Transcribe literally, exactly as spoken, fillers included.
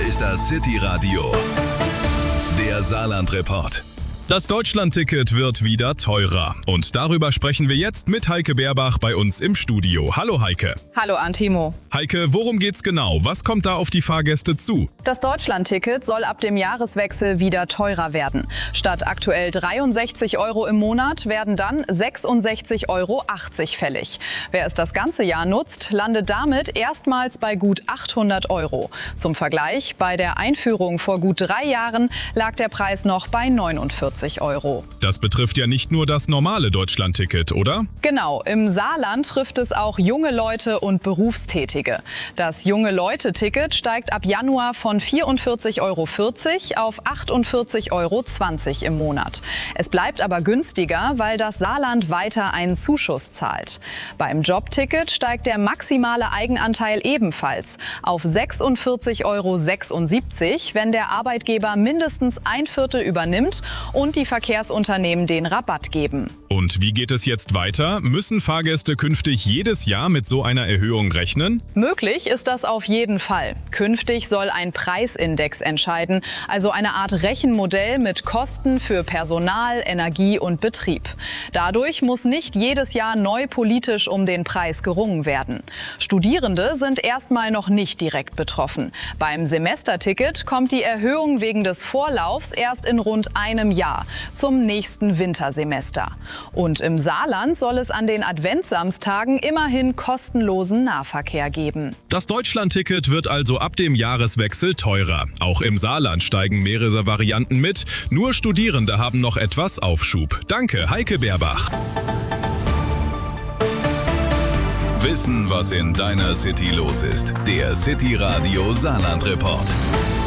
ist das City Radio, der Saarland-Report. Das Deutschland-Ticket wird wieder teurer. Und darüber sprechen wir jetzt mit Heike Beerbach bei uns im Studio. Hallo Heike. Hallo Antimo. Heike, worum geht's genau? Was kommt da auf die Fahrgäste zu? Das Deutschland-Ticket soll ab dem Jahreswechsel wieder teurer werden. Statt aktuell dreiundsechzig Euro im Monat werden dann sechsundsechzig Euro achtzig fällig. Wer es das ganze Jahr nutzt, landet damit erstmals bei gut achthundert Euro. Zum Vergleich, bei der Einführung vor gut drei Jahren lag der Preis noch bei neunundvierzig Euro. Das betrifft ja nicht nur das normale Deutschland-Ticket, oder? Genau, im Saarland trifft es auch junge Leute und Berufstätige. Das Junge-Leute-Ticket steigt ab Januar von vierundvierzig Euro vierzig auf achtundvierzig Euro zwanzig im Monat. Es bleibt aber günstiger, weil das Saarland weiter einen Zuschuss zahlt. Beim Jobticket steigt der maximale Eigenanteil ebenfalls auf sechsundvierzig Euro sechsundsiebzig, wenn der Arbeitgeber mindestens ein Viertel übernimmt und die Verkehrsunternehmen den Rabatt geben. Und wie geht es jetzt weiter? Müssen Fahrgäste künftig jedes Jahr mit so einer Erhöhung rechnen? Möglich ist das auf jeden Fall. Künftig soll ein Preisindex entscheiden, also eine Art Rechenmodell mit Kosten für Personal, Energie und Betrieb. Dadurch muss nicht jedes Jahr neu politisch um den Preis gerungen werden. Studierende sind erstmal noch nicht direkt betroffen. Beim Semesterticket kommt die Erhöhung wegen des Vorlaufs erst in rund einem Jahr, zum nächsten Wintersemester. Und im Saarland soll es an den Adventssamstagen immerhin kostenlosen Nahverkehr geben. Das Deutschland-Ticket wird also ab dem Jahreswechsel teurer. Auch im Saarland steigen mehrere Varianten mit. Nur Studierende haben noch etwas Aufschub. Danke, Heike Beerbach. Wissen, was in deiner City los ist. Der City Radio Saarland-Report.